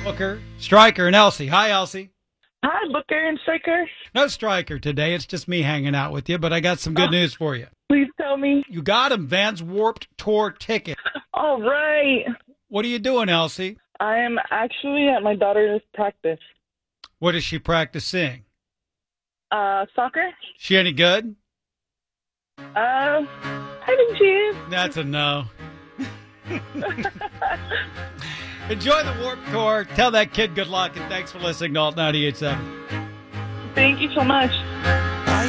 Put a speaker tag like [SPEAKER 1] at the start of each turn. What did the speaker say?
[SPEAKER 1] Booker, Stryker, and Elsie. Hi, Elsie.
[SPEAKER 2] Hi, Booker and Striker.
[SPEAKER 1] No Stryker today. It's just me hanging out with you, but I got some good news for you.
[SPEAKER 2] Please tell me.
[SPEAKER 1] You got him, Vans Warped Tour ticket.
[SPEAKER 2] All right.
[SPEAKER 1] What are you doing, Elsie?
[SPEAKER 2] I am actually at my daughter's practice.
[SPEAKER 1] What is she practicing?
[SPEAKER 2] Soccer?
[SPEAKER 1] She any good?
[SPEAKER 2] I think she is.
[SPEAKER 1] That's a no. Enjoy the Warped Tour. Tell that kid good luck, and thanks for listening to Alt 98.7.
[SPEAKER 2] Thank you so much.